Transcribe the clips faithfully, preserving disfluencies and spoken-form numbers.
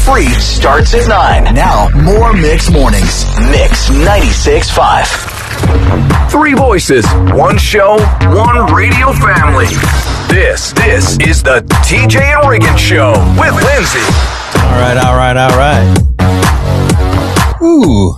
free starts at nine. Now, more Mix Mornings. Mix ninety-six point five. Three voices, one show, one radio family. This, this is the T J and Regan Show with Lindsay. All right, all right, all right. Ooh.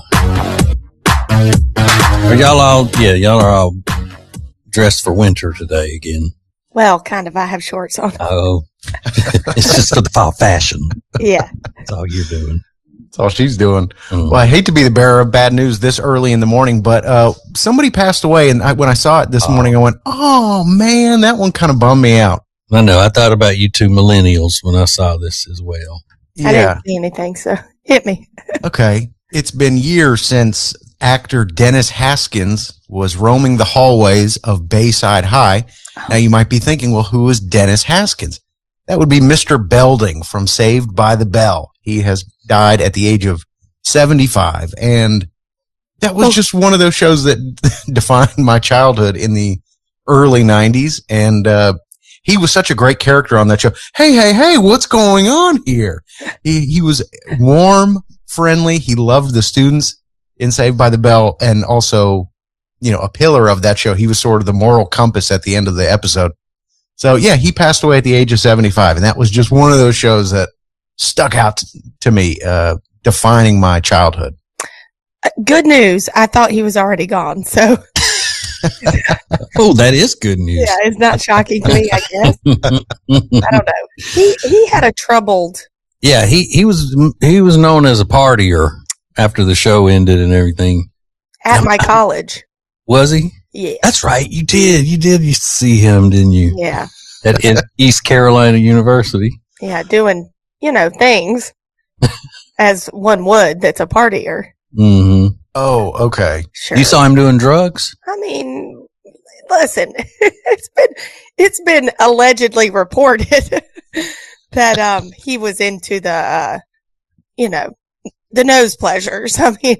Are y'all all, yeah, y'all are all dressed for winter today again. Well, kind of. I have shorts on. Oh, it's just for the fall fashion. Yeah. That's all you're doing. That's all she's doing. Mm. Well, I hate to be the bearer of bad news this early in the morning, but uh, somebody passed away, and I, when I saw it this Oh. morning, I went, oh, man, that one kind of bummed me out. I know. I thought about you two millennials when I saw this as well. I didn't see anything, so hit me. Okay. It's been years since actor Dennis Haskins was roaming the hallways of Bayside High. Now you might be thinking, well, who is Dennis Haskins? That would be Mister Belding from Saved by the Bell. He has died at the age of seventy-five. And that was just one of those shows that defined my childhood in the early nineties. And, uh, he was such a great character on that show. Hey, hey, hey, what's going on here? He, he was warm, friendly. He loved the students in Saved by the Bell, and also, you know, a pillar of that show. He was sort of the moral compass at the end of the episode. So yeah, he passed away at the age of seventy-five, and that was just one of those shows that stuck out to me, uh, defining my childhood. Uh, good news. I thought he was already gone, so. Oh, that is good news. Yeah, it's not shocking to me, I guess. I don't know. He he had a troubled. Yeah, he, he was he was known as a partier after the show ended and everything. At my college. Was he? Yeah. That's right. You did. You did used to see him, didn't you? Yeah. At, at East Carolina University. Yeah, doing, you know, things as one would that's a partier. Mm-hmm. Oh, okay. Sure. You saw him doing drugs? I mean, listen, it's been it's been allegedly reported that um he was into the uh, you know, the nose pleasures. I mean,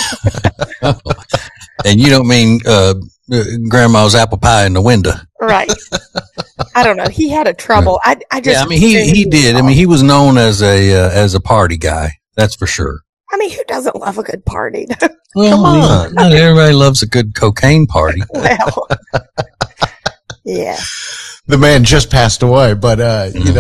and you don't mean uh, grandma's apple pie in the window, right? I don't know. He had a trouble. I I just yeah. I mean, he he did. I mean, he was known as a uh, as a party guy. That's for sure. I mean, who doesn't love a good party? Well, Come on. Not, not everybody loves a good cocaine party. Well, yeah. The man just passed away, but, uh, Mm-hmm. you